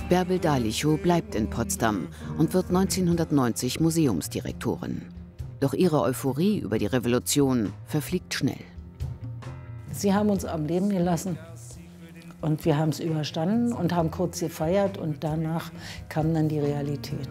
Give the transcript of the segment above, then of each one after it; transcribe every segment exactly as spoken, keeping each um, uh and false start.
Bärbel Dalichow bleibt in Potsdam und wird neunzehnhundertneunzig Museumsdirektorin. Doch ihre Euphorie über die Revolution verfliegt schnell. Sie haben uns am Leben gelassen und wir haben es überstanden und haben kurz gefeiert und danach kam dann die Realität.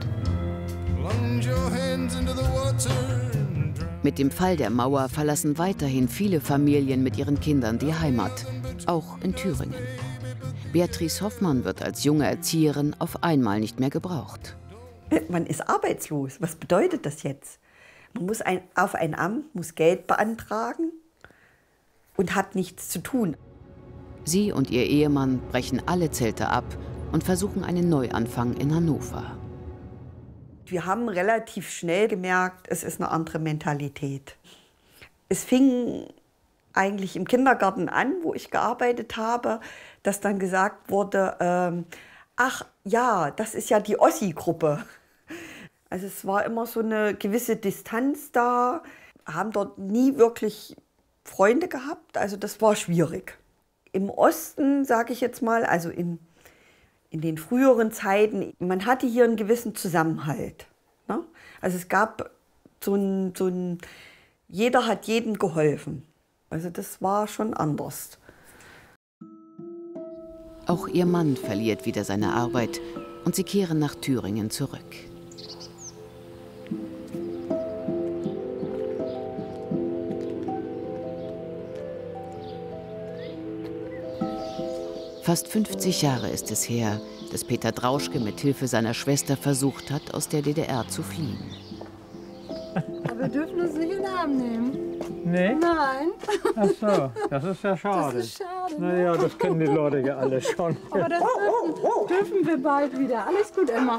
Mit dem Fall der Mauer verlassen weiterhin viele Familien mit ihren Kindern die Heimat, auch in Thüringen. Beatrice Hoffmann wird als junge Erzieherin auf einmal nicht mehr gebraucht. Man ist arbeitslos. Was bedeutet das jetzt? Man muss ein, auf ein Amt, muss Geld beantragen und hat nichts zu tun. Sie und ihr Ehemann brechen alle Zelte ab und versuchen einen Neuanfang in Hannover. Wir haben relativ schnell gemerkt, es ist eine andere Mentalität. Es fing eigentlich im Kindergarten an, wo ich gearbeitet habe, dass dann gesagt wurde, ähm, ach ja, das ist ja die Ossi-Gruppe. Also es war immer so eine gewisse Distanz da, haben dort nie wirklich Freunde gehabt, also das war schwierig. Im Osten, sage ich jetzt mal, also in, in den früheren Zeiten, man hatte hier einen gewissen Zusammenhalt. Ne? Also es gab so ein, so ein, jeder hat jedem geholfen. Also das war schon anders. Auch ihr Mann verliert wieder seine Arbeit und sie kehren nach Thüringen zurück. Fast fünfzig Jahre ist es her, dass Peter Drauschke mit Hilfe seiner Schwester versucht hat, aus der D D R zu fliehen. Aber wir dürfen uns nicht in den Arm nehmen. Nee? Nein. Ach so, das ist ja schade. Das ist schade. Ne? Naja, das kennen die Leute ja alle schon. Aber das dürfen, dürfen wir bald wieder. Alles gut, Emma.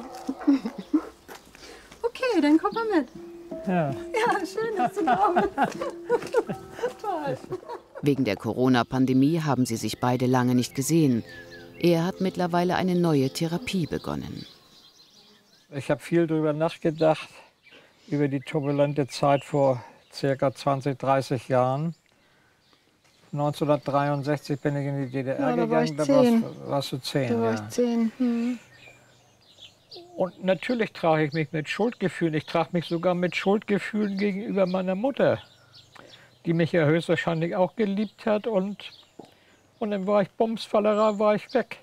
Okay, dann komm mal mit. Ja. Ja, schön, dass du da bist. Toll. Wegen der Corona-Pandemie haben sie sich beide lange nicht gesehen. Er hat mittlerweile eine neue Therapie begonnen. Ich habe viel darüber nachgedacht, über die turbulente Zeit vor circa zwanzig, dreißig Jahren. neunzehnhundertdreiundsechzig bin ich in die D D R ja, da gegangen, war ich da zehn. warst, warst du zehn. Da war ja. ich zehn. Hm. Und natürlich trage ich mich mit Schuldgefühlen. Ich trage mich sogar mit Schuldgefühlen gegenüber meiner Mutter, die mich ja höchstwahrscheinlich auch geliebt hat. Und, und dann war ich Bumsfallerer, war ich weg.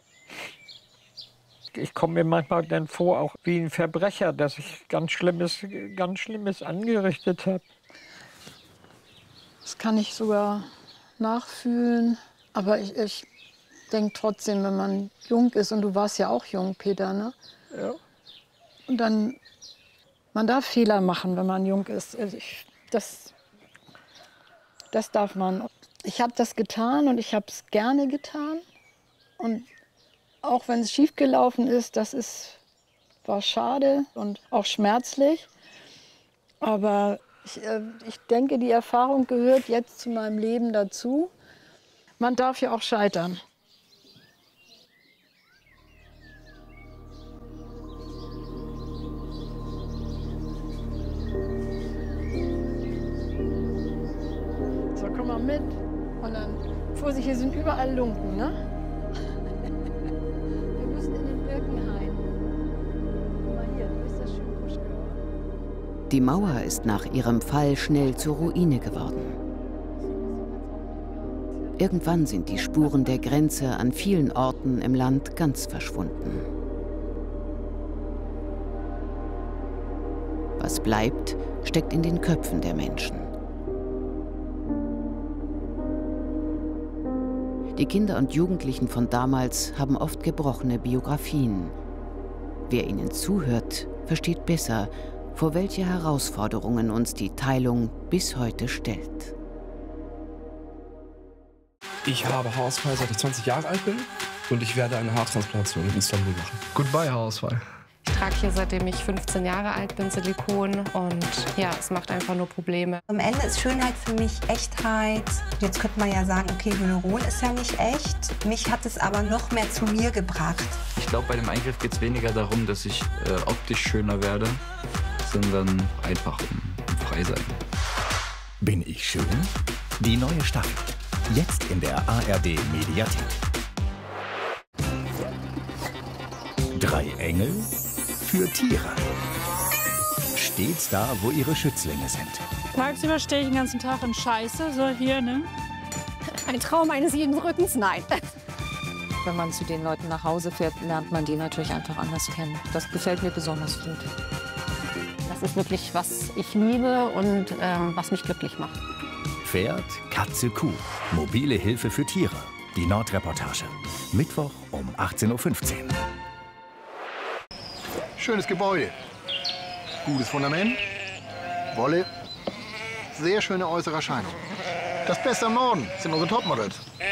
Ich komme mir manchmal dann vor, auch wie ein Verbrecher, dass ich ganz Schlimmes, ganz Schlimmes angerichtet habe. Das kann ich sogar nachfühlen. Aber ich, ich denke trotzdem, wenn man jung ist, und du warst ja auch jung, Peter, ne? Ja. Und dann, man darf Fehler machen, wenn man jung ist. Also ich, das, das darf man. Ich habe das getan und ich habe es gerne getan. Und auch wenn es schiefgelaufen ist, das ist, war schade und auch schmerzlich. Aber ich, äh, ich denke, die Erfahrung gehört jetzt zu meinem Leben dazu. Man darf ja auch scheitern. So, komm mal mit. Und dann, Vorsicht, hier sind überall Lumpen, ne? Wir müssen in den Birkenhain. Guck mal hier, du bist das schön kusch geworden. Die Mauer ist nach ihrem Fall schnell zur Ruine geworden. Irgendwann sind die Spuren der Grenze an vielen Orten im Land ganz verschwunden. Was bleibt, steckt in den Köpfen der Menschen. Die Kinder und Jugendlichen von damals haben oft gebrochene Biografien. Wer ihnen zuhört, versteht besser, vor welche Herausforderungen uns die Teilung bis heute stellt. Ich habe Haarausfall, seit ich zwanzig Jahre alt bin, und ich werde eine Haartransplantation in Istanbul machen. Goodbye Haarausfall. Ich trage hier, seitdem ich fünfzehn Jahre alt bin, Silikon, und ja, es macht einfach nur Probleme. Am Ende ist Schönheit für mich Echtheit. Jetzt könnte man ja sagen, okay, Hyaluron ist ja nicht echt. Mich hat es aber noch mehr zu mir gebracht. Ich glaube, bei dem Eingriff geht es weniger darum, dass ich äh, optisch schöner werde, sondern einfach um, um frei sein. Bin ich schön? Die neue Staffel. Jetzt in der A R D Mediathek. Drei Engel für Tiere. Stets da, wo ihre Schützlinge sind. Tagsüber stehe ich den ganzen Tag in Scheiße, so hier, ne? Ein Traum eines jeden Rückens? Nein. Wenn man zu den Leuten nach Hause fährt, lernt man die natürlich einfach anders kennen. Das gefällt mir besonders gut. Das ist wirklich, was ich liebe und ähm, was mich glücklich macht. Pferd, Katze, Kuh. Mobile Hilfe für Tiere. Die Nordreportage. Mittwoch um achtzehn Uhr fünfzehn. Schönes Gebäude. Gutes Fundament. Wolle. Sehr schöne äußere Erscheinung. Das Beste am Norden sind unsere Topmodels.